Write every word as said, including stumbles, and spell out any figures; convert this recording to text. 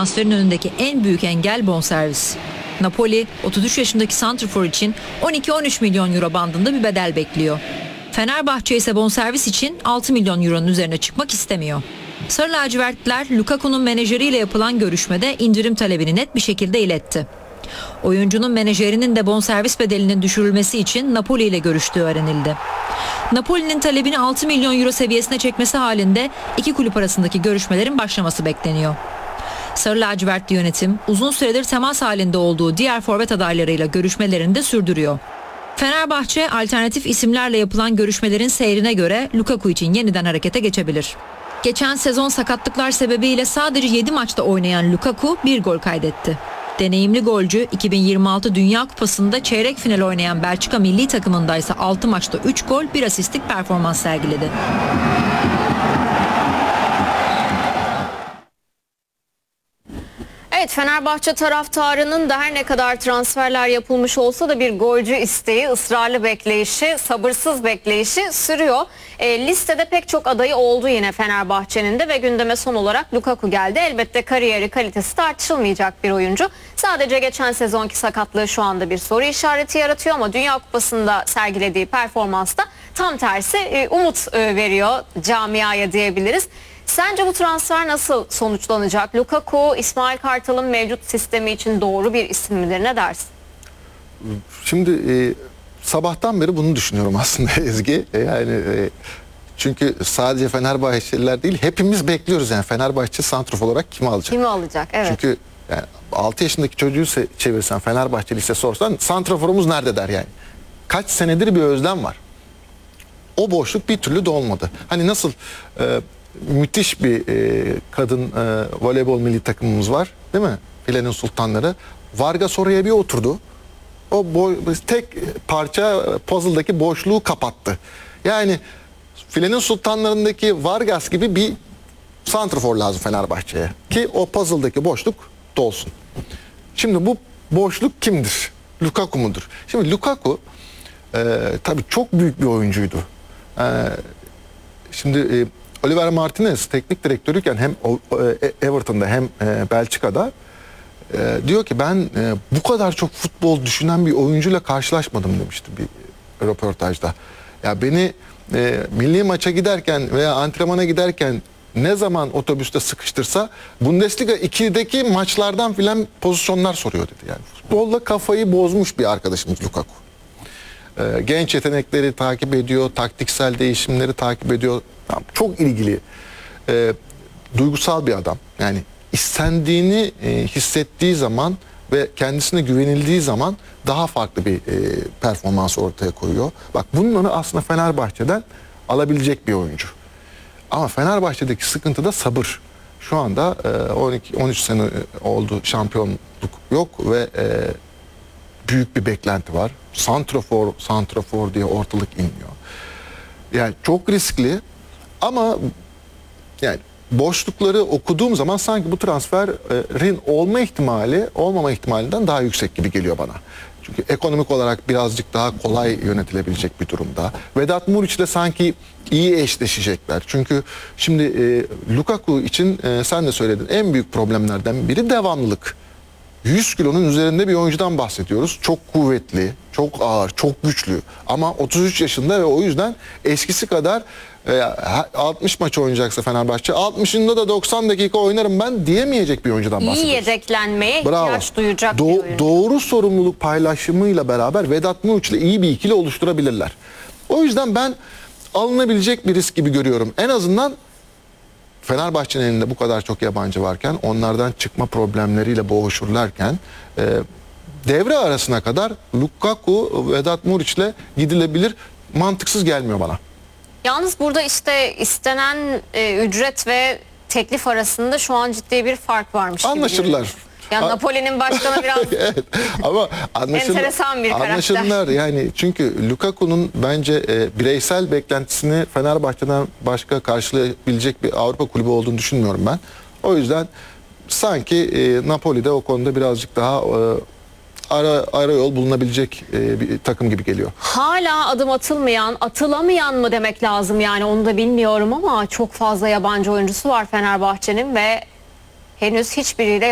transferin önündeki en büyük engel bonservis. Napoli otuz üç yaşındaki santrfor için on iki on üç milyon euro bandında bir bedel bekliyor. Fenerbahçe ise bonservis için altı milyon euronun üzerine çıkmak istemiyor. Sarı lacivertliler Lukaku'nun menajeriyle yapılan görüşmede indirim talebini net bir şekilde iletti. Oyuncunun menajerinin de bonservis bedelinin düşürülmesi için Napoli ile görüştüğü öğrenildi. Napoli'nin talebini altı milyon euro seviyesine çekmesi halinde iki kulüp arasındaki görüşmelerin başlaması bekleniyor. Sarı lacivertli yönetim uzun süredir temas halinde olduğu diğer forvet adaylarıyla görüşmelerini de sürdürüyor. Fenerbahçe alternatif isimlerle yapılan görüşmelerin seyrine göre Lukaku için yeniden harekete geçebilir. Geçen sezon sakatlıklar sebebiyle sadece yedi maçta oynayan Lukaku bir gol kaydetti. Deneyimli golcü iki bin yirmi altı Dünya Kupası'nda çeyrek final oynayan Belçika milli takımında ise altı maçta üç gol bir asistlik performans sergiledi. Evet, Fenerbahçe taraftarının da her ne kadar transferler yapılmış olsa da bir golcü isteği, ısrarlı bekleyişi, sabırsız bekleyişi sürüyor. E, listede pek çok adayı oldu yine Fenerbahçe'nin de ve gündeme son olarak Lukaku geldi. Elbette kariyeri, kalitesi tartışılmayacak bir oyuncu. Sadece geçen sezonki sakatlığı şu anda bir soru işareti yaratıyor ama Dünya Kupası'nda sergilediği performansta tam tersi e, umut e, veriyor camiaya diyebiliriz. Sence bu transfer nasıl sonuçlanacak? Lukaku, İsmail Kartal'ın mevcut sistemi için doğru bir isim midir? Ne dersin? Şimdi e, sabahtan beri bunu düşünüyorum aslında Ezgi. E, yani e, çünkü sadece Fenerbahçeliler değil, hepimiz bekliyoruz yani Fenerbahçe santrfor olarak kimi alacak? Kimi alacak? Evet. Çünkü yani altı yaşındaki çocuğu çevirsen, Fenerbahçeli ise sorsan santrforumuz nerede der yani. Kaç senedir bir özlem var. O boşluk bir türlü dolmadı. Hani nasıl e, müthiş bir e, kadın e, voleybol milli takımımız var, değil mi? Filenin sultanları. Vargas oraya bir oturdu. O boy, tek parça puzzle'daki boşluğu kapattı. Yani filenin sultanlarındaki Vargas gibi bir santrfor lazım Fenerbahçe'ye ki o puzzle'daki boşluk dolsun. Şimdi bu boşluk kimdir? Lukaku mudur? Şimdi Lukaku e, tabii çok büyük bir oyuncuydu. E, şimdi e, Oliver Martinez teknik direktörüyken hem Everton'da hem Belçika'da e, diyor ki ben e, bu kadar çok futbol düşünen bir oyuncuyla karşılaşmadım demişti bir röportajda. Ya beni e, milli maça giderken veya antrenmana giderken ne zaman otobüste sıkıştırsa Bundesliga ikideki maçlardan filan pozisyonlar soruyor dedi. Yani futbolla kafayı bozmuş bir arkadaşımız Lukaku. E, genç yetenekleri takip ediyor, taktiksel değişimleri takip ediyor. Çok ilgili, e, duygusal bir adam. Yani istendiğini e, hissettiği zaman ve kendisine güvenildiği zaman daha farklı bir e, performans ortaya koyuyor. Bak bunları aslında Fenerbahçe'den alabilecek bir oyuncu. Ama Fenerbahçe'deki sıkıntı da sabır. Şu anda e, on iki on üç sene oldu, şampiyonluk yok ve e, büyük bir beklenti var. Santrafor, santrafor diye ortalık inmiyor. Yani çok riskli. Ama yani boşlukları okuduğum zaman sanki bu transferin olma ihtimali olmama ihtimalinden daha yüksek gibi geliyor bana. Çünkü ekonomik olarak birazcık daha kolay yönetilebilecek bir durumda. Vedat Muriç ile sanki iyi eşleşecekler. Çünkü şimdi e, Lukaku için e, sen de söyledin, en büyük problemlerden biri devamlılık. yüz kilonun üzerinde bir oyuncudan bahsediyoruz. Çok kuvvetli, çok ağır, çok güçlü. Ama otuz üç yaşında ve o yüzden eskisi kadar e, altmış maç oynayacaksa Fenerbahçe, altmışında da doksan dakika oynarım ben diyemeyecek bir oyuncudan bahsediyoruz. İyi yedeklenmeye Bravo. ihtiyaç duyacak Do bir oyuncu. Doğru sorumluluk paylaşımıyla beraber Vedat Muriç ile iyi bir ikili oluşturabilirler. O yüzden ben alınabilecek bir risk gibi görüyorum. En azından Fenerbahçe'nin elinde bu kadar çok yabancı varken, onlardan çıkma problemleriyle boğuşurlarken e, devre arasına kadar Lukaku, Vedat Muriç'le gidilebilir, mantıksız gelmiyor bana. Yalnız burada işte istenen e, ücret ve teklif arasında şu an ciddi bir fark varmış. Anlaşırlar. Yani Napoli'nin başkanı biraz evet, ama anlaşıl, enteresan bir karakter. anlaşılırlar yani, çünkü Lukaku'nun bence e, bireysel beklentisini Fenerbahçe'den başka karşılayabilecek bir Avrupa kulübü olduğunu düşünmüyorum ben. O yüzden sanki e, Napoli'de o konuda birazcık daha e, ara, ara yol bulunabilecek e, bir takım gibi geliyor. Hala adım atılmayan, atılamayan mı demek lazım yani, onu da bilmiyorum ama çok fazla yabancı oyuncusu var Fenerbahçe'nin ve henüz hiçbiriyle